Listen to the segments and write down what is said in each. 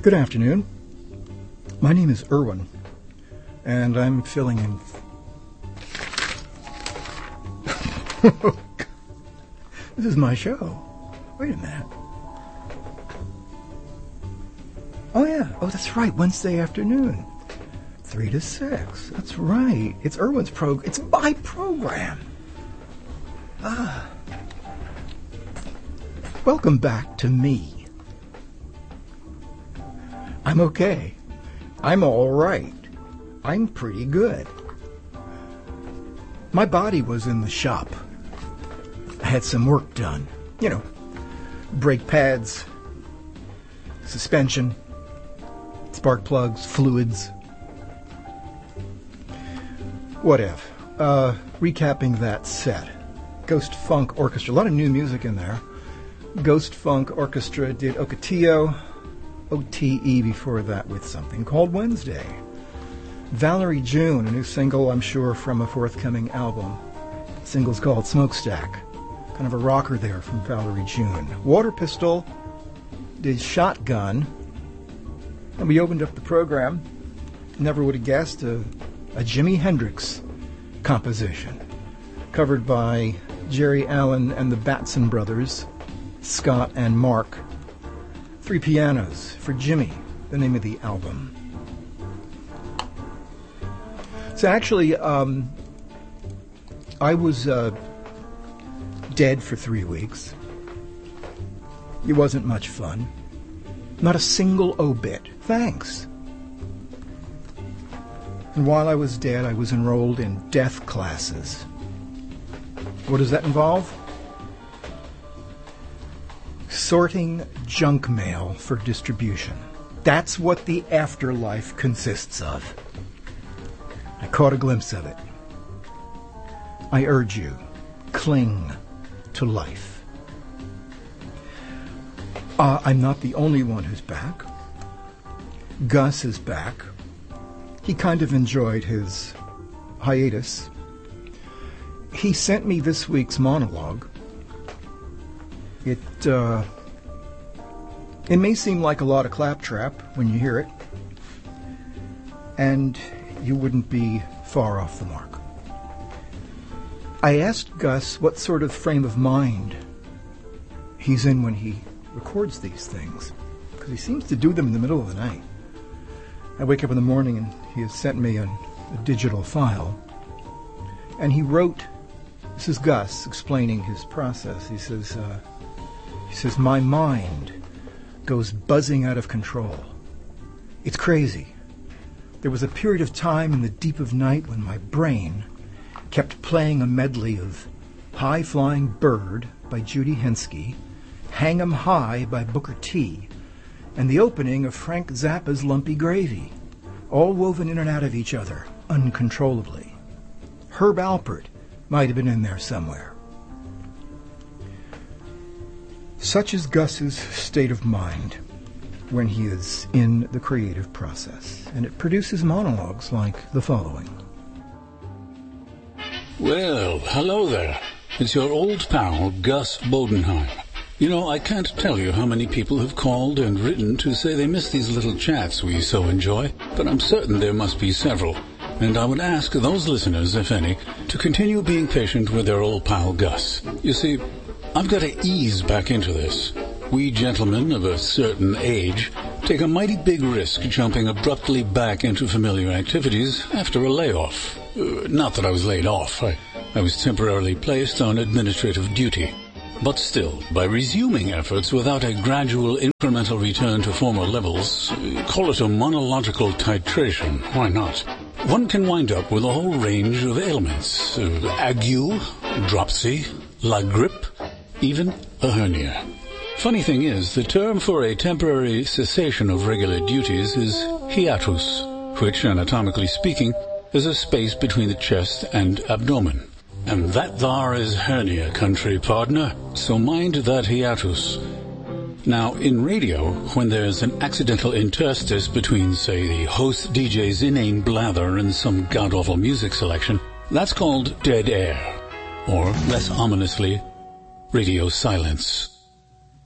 Good afternoon. My name is Irwin, and I'm filling in. This is my show. Wait a minute. Oh, yeah. Oh, that's right. Wednesday afternoon. 3 to 6. That's right. It's Irwin's program. It's my program. Welcome back to me. I'm okay. I'm all right. I'm pretty good. My body was in the shop. I had some work done. You know, brake pads, suspension, spark plugs, fluids. Whatever. Recapping that set. Ghost Funk Orchestra. A lot of new music in there. Ghost Funk Orchestra did Ocotillo, OTE before that with something called Wednesday. Valerie June, a new single, I'm sure, from a forthcoming album. The single's called Smokestack. Kind of a rocker there from Valerie June. Water Pistol did Shotgun. And we opened up the program. Never would have guessed a Jimi Hendrix composition. Covered by Jerry Allen and the Batson Brothers, Scott and Mark. 3 Pianos for Jimmy, the name of the album. So actually, I was dead for 3 weeks. It wasn't much fun. Not a single obit. Thanks. And while I was dead, I was enrolled in death classes. What does that involve? Sorting junk mail for distribution. That's what the afterlife consists of. I caught a glimpse of it. I urge you, cling to life. I'm not the only one who's back. Gus is back. He kind of enjoyed his hiatus. He sent me this week's monologue. It may seem like a lot of claptrap when you hear it, and you wouldn't be far off the mark. I asked Gus what sort of frame of mind he's in when he records these things, because he seems to do them in the middle of the night. I wake up in the morning and he has sent me a digital file, and he wrote, this is Gus explaining his process, he says, my mind goes buzzing out of control. It's crazy. There was a period of time in the deep of night when my brain kept playing a medley of High Flying Bird by Judy Henske, Hang 'em High by Booker T, and the opening of Frank Zappa's Lumpy Gravy, all woven in and out of each other uncontrollably. Herb Alpert might have been in there somewhere. Such is Gus's state of mind when he is in the creative process, and it produces monologues like the following. Well, hello there. It's your old pal, Gus Bodenheim. You know, I can't tell you how many people have called and written to say they miss these little chats we so enjoy, but I'm certain there must be several, and I would ask those listeners, if any, to continue being patient with their old pal Gus. You see, I've got to ease back into this. We gentlemen of a certain age take a mighty big risk jumping abruptly back into familiar activities after a layoff. Not that I was laid off. I was temporarily placed on administrative duty. But still, by resuming efforts without a gradual incremental return to former levels, call it a monological titration, why not? One can wind up with a whole range of ailments. Ague, dropsy, la grippe, even a hernia. Funny thing is, the term for a temporary cessation of regular duties is hiatus, which, anatomically speaking, is a space between the chest and abdomen. And that thar is hernia country, partner, so mind that hiatus. Now, in radio, when there's an accidental interstice between, say, the host DJ's inane blather and some god-awful music selection, that's called dead air, or, less ominously, radio silence.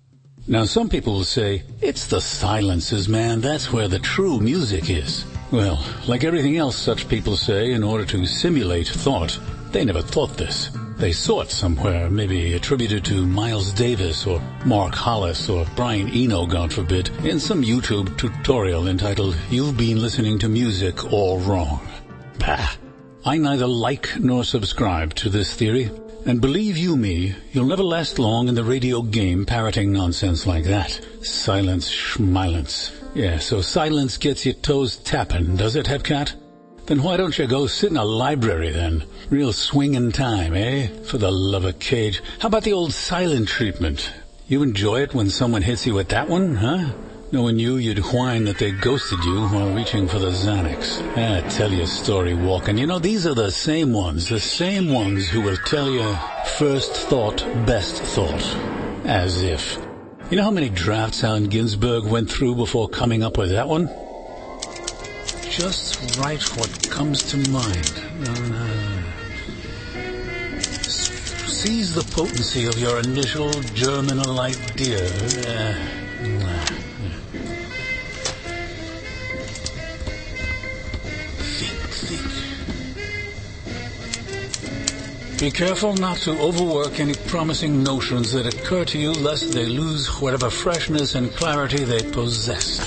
Now, some people will say, it's the silences, man. That's where the true music is. Well, like everything else such people say in order to simulate thought, they never thought this. They saw it somewhere, maybe attributed to Miles Davis or Mark Hollis or Brian Eno, God forbid, in some YouTube tutorial entitled, You've Been Listening to Music All Wrong. Bah! I neither like nor subscribe to this theory. And believe you me, you'll never last long in the radio game parroting nonsense like that. Silence schmilence. Yeah, so silence gets your toes tapping, does it, Hepcat? Then why don't you go sit in a library then? Real swinging time, eh? For the love of Cage. How about the old silent treatment? You enjoy it when someone hits you with that one, huh? Knowing you'd whine that they ghosted you while reaching for the Xanax. Tell you a story walking. You know, these are the same ones who will tell you first thought, best thought. As if. You know how many drafts Allen Ginsberg went through before coming up with that one? Just write what comes to mind. Seize the potency of your initial germinal idea. Be careful not to overwork any promising notions that occur to you, lest they lose whatever freshness and clarity they possess.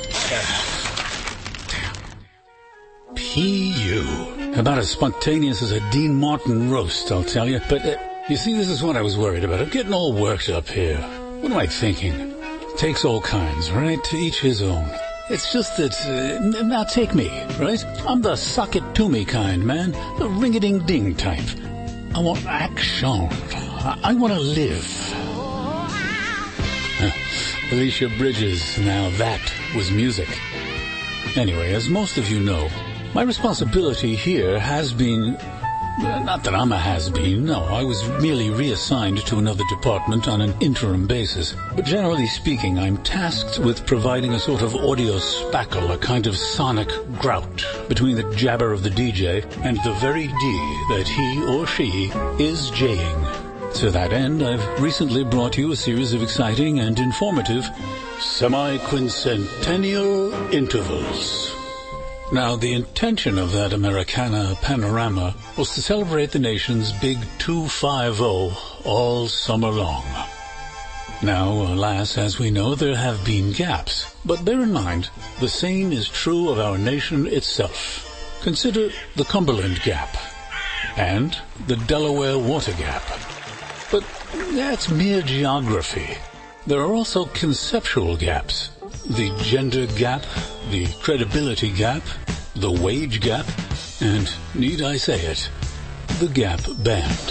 P.U. About as spontaneous as a Dean Martin roast, I'll tell you. But, you see, this is what I was worried about. I'm getting all worked up here. What am I thinking? Takes all kinds, right? To each his own. It's just that, now take me, right? I'm the suck-it-to-me kind, man. The ring-a-ding-ding type. I want action. I want to live. Alicia Bridges, now that was music. Anyway, as most of you know, my responsibility here has been... Not that I'm a has-been, no. I was merely reassigned to another department on an interim basis. But generally speaking, I'm tasked with providing a sort of audio spackle, a kind of sonic grout between the jabber of the DJ and the very D that he or she is J-ing. To that end, I've recently brought you a series of exciting and informative semi-quincentennial intervals. Now, the intention of that Americana panorama was to celebrate the nation's big 250 all summer long. Now, alas, as we know, there have been gaps. But bear in mind, the same is true of our nation itself. Consider the Cumberland Gap and the Delaware Water Gap. But that's mere geography. There are also conceptual gaps. The gender gap, the credibility gap, the wage gap, and, need I say it, the Gap Band.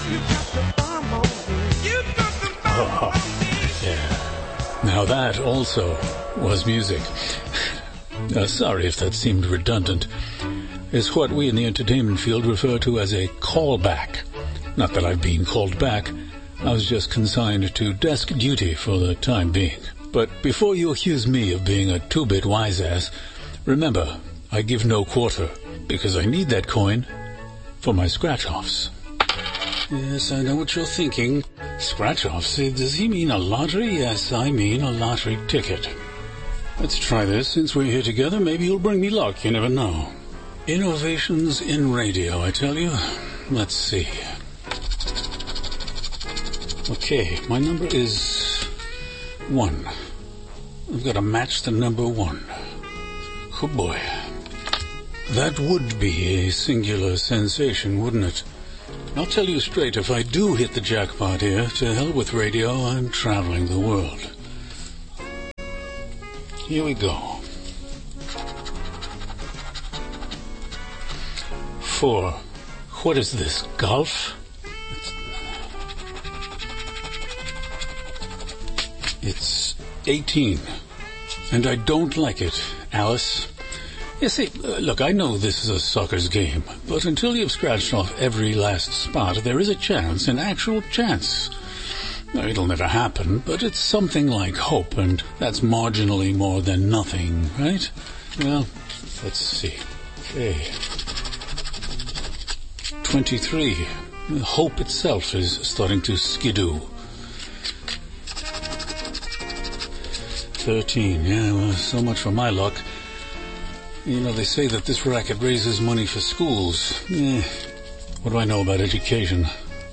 Yeah. Now that also was music. Sorry if that seemed redundant. It's what we in the entertainment field refer to as a callback. Not that I've been called back. I was just consigned to desk duty for the time being. But before you accuse me of being a two-bit wise-ass, remember, I give no quarter, because I need that coin for my scratch-offs. Yes, I know what you're thinking. Scratch-offs? Does he mean a lottery? Yes, I mean a lottery ticket. Let's try this. Since we're here together, maybe you'll bring me luck. You never know. Innovations in radio, I tell you. Let's see. Okay, my number is 1. I've got to match the number 1. Oh boy. That would be a singular sensation, wouldn't it? I'll tell you straight, if I do hit the jackpot here, to hell with radio, I'm traveling the world. Here we go. 4. What is this, golf? It's 18. And I don't like it, Alice. You see, look, I know this is a sucker's game, but until you've scratched off every last spot, there is a chance, an actual chance. Now, it'll never happen, but it's something like hope, and that's marginally more than nothing, right? Well, let's see. Okay. 23. Hope itself is starting to skidoo. 13, yeah, well, so much for my luck. You know, they say that this racket raises money for schools. What do I know about education?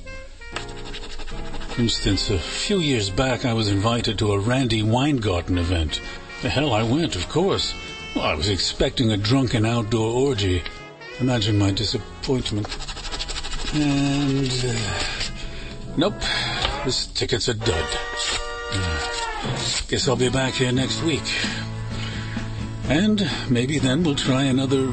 For instance, a few years back I was invited to a Randy Weingarten event. The hell I went, of course. Well, I was expecting a drunken outdoor orgy. Imagine my disappointment. And, nope, this ticket's a dud. Guess I'll be back here next week. And maybe then we'll try another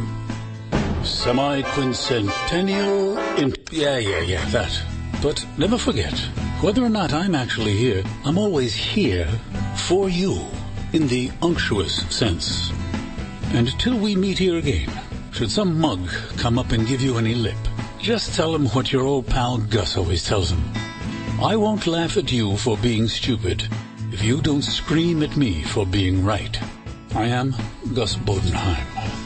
semi-quincentennial yeah, that. But never forget, whether or not I'm actually here, I'm always here for you, in the unctuous sense. And till we meet here again, should some mug come up and give you any lip, just tell him what your old pal Gus always tells him. I won't laugh at you for being stupid if you don't scream at me for being right. I am Gus Bodenheim.